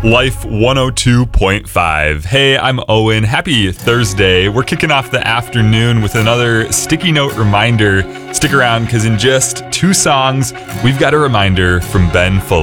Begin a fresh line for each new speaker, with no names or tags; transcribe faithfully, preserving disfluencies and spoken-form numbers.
Life one oh two point five. Hey, I'm Owen. Happy Thursday. We're kicking off the afternoon with another sticky note reminder. Stick around because in just two songs, we've got a reminder from Ben Fuller.